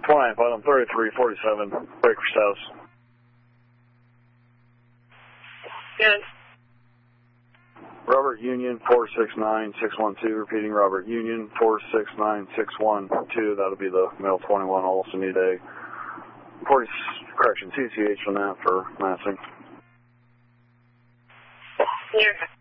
29, bottom 3347, breaker status. Good. Robert Union 469612, repeating Robert Union 469612. That'll be the male 21. I'll also need a correction CCH on that for massing. Here.